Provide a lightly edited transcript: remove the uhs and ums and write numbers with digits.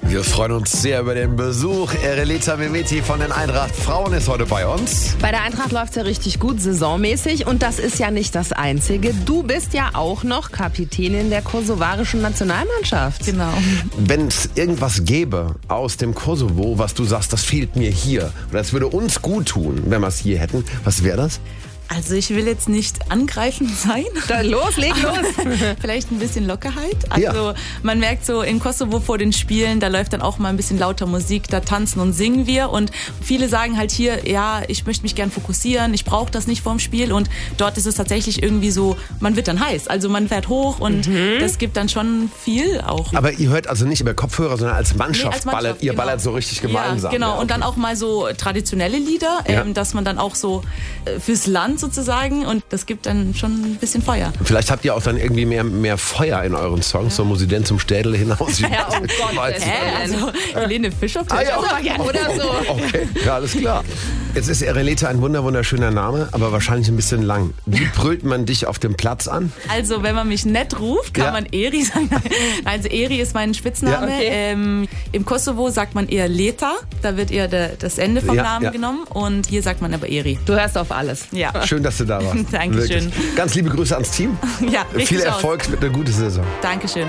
Wir freuen uns sehr über den Besuch. Erelita Mehmeti von den Eintracht Frauen ist heute bei uns. Bei der Eintracht läuft es ja richtig gut, saisonmäßig. Und das ist ja nicht das Einzige. Du bist ja auch noch Kapitänin der kosovarischen Nationalmannschaft. Genau. Wenn es irgendwas gäbe aus dem Kosovo, was du sagst, das fehlt mir hier, oder das würde uns gut tun, wenn wir es hier hätten, was wäre das? Also ich will jetzt nicht angreifend sein. Dann leg los. Vielleicht ein bisschen Lockerheit. Also man merkt so in Kosovo vor den Spielen, da läuft dann auch mal ein bisschen lauter Musik, da tanzen und singen wir. Und viele sagen halt hier, ja, ich möchte mich gern fokussieren, ich brauche das nicht vorm Spiel. Und dort ist es tatsächlich irgendwie so, man wird dann heiß. Also man fährt hoch und das gibt dann schon viel auch. Aber ihr hört also nicht über Kopfhörer, sondern als Mannschaft, Nee, als Mannschaft, ballert, ihr genau. ballert so richtig gemeinsam. Ja, genau. Ja, Und dann auch mal so traditionelle Lieder, dass man dann auch so fürs Land sozusagen, und das gibt dann schon ein bisschen Feuer. Vielleicht habt ihr auch dann irgendwie mehr Feuer in euren Songs, so muss ich denn zum Städel hinaus. Ja, oh Gott. Also Helene Fischer ja, Oder so. Okay, ja, alles klar. Jetzt ist Erelita ein wunderschöner Name, aber wahrscheinlich ein bisschen lang. Wie brüllt man dich auf dem Platz an? Also wenn man mich nett ruft, kann man Eri sagen. Also Eri ist mein Spitzname. Ja, okay. Im Kosovo sagt man eher Leta, da wird eher das Ende vom Namen genommen, und hier sagt man aber Eri. Du hörst auf alles. Ja. Schön, dass du da warst. Dankeschön. Wirklich. Ganz liebe Grüße ans Team. Ja, richtig Viel aus. Erfolg mit einer guten Saison. Dankeschön.